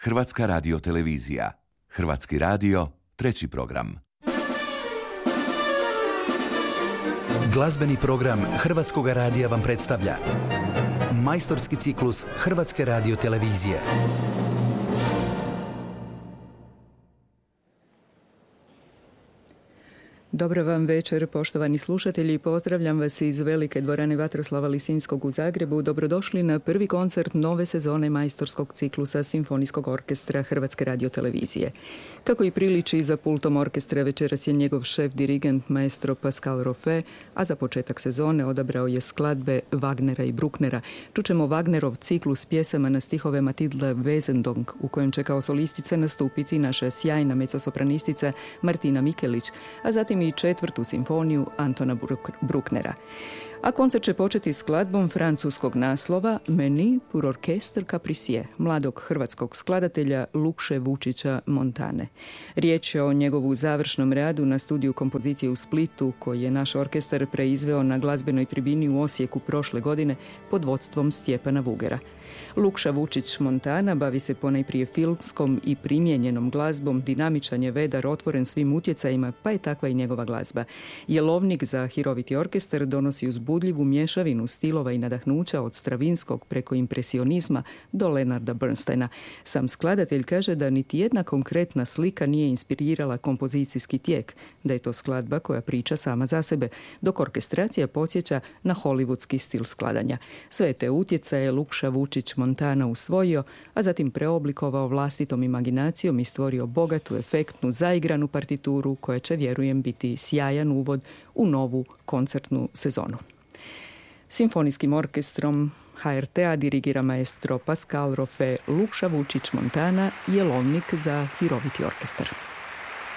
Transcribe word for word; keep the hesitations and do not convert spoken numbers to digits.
Hrvatska radiotelevizija. Hrvatski radio, treći program. Glazbeni program Hrvatskog radija vam predstavlja majstorski ciklus Hrvatske radiotelevizije. Dobro vam večer, poštovani slušatelji. Pozdravljam vas iz velike dvorane Vatroslava Lisinskog u Zagrebu. Dobrodošli na prvi koncert nove sezone majstorskog ciklusa Simfonijskog orkestra Hrvatske radiotelevizije. Kako i priliči, za pultom orkestra večeras je njegov šef dirigent maestro Pascal Roffe, a za početak sezone odabrao je skladbe Wagnera i Brucknera. Čućemo Wagnerov ciklus pjesama na stihove Matilda Wesendonck, u kojem će kao solistica nastupiti naša sjajna mezzosopranistica Martina Mikelić, a zatim i četvrtu simfoniju Antona Brucknera. A koncert će početi skladbom francuskog naslova Menu pour orchestre capricieux, mladog hrvatskog skladatelja Lukše Vučića Montane. Riječ je o njegovu završnom radu na studiju kompozicije u Splitu, koji je naš orkestar preizveo na glazbenoj tribini u Osijeku prošle godine pod vodstvom Stjepana Vugera. Lukša Vučić Montana bavi se ponajprije filmskom i primijenjenom glazbom, dinamičan je vedar, otvoren svim utjecajima, pa je takva i njegova glazba. Jelovnik za hiroviti orkestar donosi uzbudljivu mješavinu stilova i nadahnuća od Stravinskog preko impresionizma do Leonarda Bernsteina. Sam skladatelj kaže da niti jedna konkretna slika nije inspirirala kompozicijski tijek, da je to skladba koja priča sama za sebe, dok orkestracija podsjeća na hollywoodski stil skladanja. Sve te utjecaje Lukša Vučić Montana usvojio, a zatim preoblikovao vlastitom imaginacijom i stvorio bogatu, efektnu, zaigranu partituru koja će, vjerujem, biti sjajan uvod u novu koncertnu sezonu. Simfonijskim orkestrom H R T-a dirigira maestro Pascal Roffe. Lukša Vučić Montana, jelovnik za hiroviti orkestar.